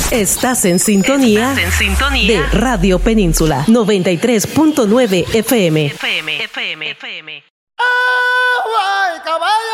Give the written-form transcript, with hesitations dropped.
Estás en sintonía de Radio Península 93.9 FM. ¡Ay, caballo!